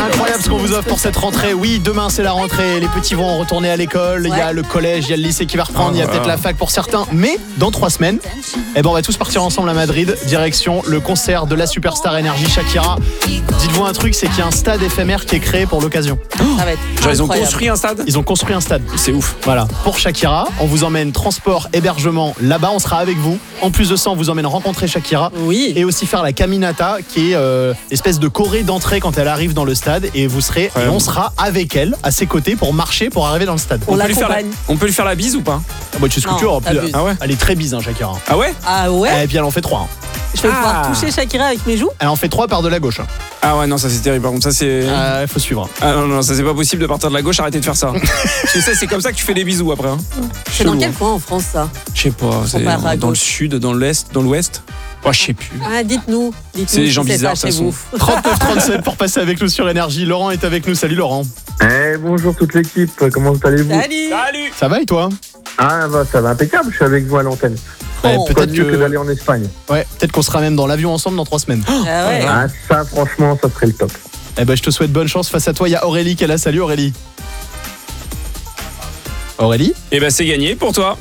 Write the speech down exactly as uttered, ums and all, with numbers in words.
Incroyable ce qu'on vous offre pour cette rentrée. Oui, demain c'est la rentrée, les petits vont retourner à l'école, il ouais. y a le collège, il y a le lycée qui va reprendre, il y a peut-être la fac pour certains, mais dans trois semaines, eh ben on va tous partir ensemble à Madrid, direction le concert de la superstar énergie Shakira. Dites-vous un truc, c'est qu'il y a un stade éphémère qui est créé pour l'occasion. Ça va être Genre ils ont construit un stade. Ils ont construit un stade. C'est ouf. Voilà, pour Shakira, on vous emmène transport, hébergement là-bas, on sera avec vous. En plus de ça, on vous emmène rencontrer Shakira. Oui. Et aussi faire la caminata, qui est euh, espèce de choré d'entrée quand elle arrive dans le stade, et vous serez et on sera avec elle, à ses côtés, pour marcher, pour arriver dans le stade. On, on, peut, lui l'accompagne. faire la, on peut lui faire la bise ou pas? Ah bah tu sais ce que tu veux. Ah ouais. Elle est très bise, hein, Shakira. Ah ouais. Ah ouais. Et puis elle en fait trois. Hein. Je vais ah. pouvoir toucher Shakira avec mes joues. Elle en fait trois par de la gauche. Ah ouais, non, ça c'est terrible. Par contre, ça c'est. Ah, faut suivre. Ah non, non, ça c'est pas possible de partir de la gauche, arrêtez de faire ça. Tu sais, c'est comme ça que tu fais des bisous après. Hein. C'est dans quel coin en France ça? Je sais pas, c'est dans, dans le sud, dans l'est, dans l'ouest. Oh, je sais plus. Ah, dites-nous. dites-nous c'est les si gens bizarres, ça vous. trente-neuf trente-sept pour passer avec nous sur Énergie. Laurent est avec nous. Salut Laurent. Eh, bonjour toute l'équipe, comment allez-vous? Salut. Salut. Ça va et toi? Ah bah ça va impeccable, je suis avec vous à l'antenne. Ouais, Oh. peut-être mieux que... que d'aller en Espagne. Ouais, peut-être qu'on sera même dans l'avion ensemble dans trois semaines. Ah ouais. Ah ça franchement, ça serait le top. Eh ben je te souhaite bonne chance. Face à toi, il y a Aurélie qui est là. Salut Aurélie. Aurélie? Eh ben c'est gagné pour toi.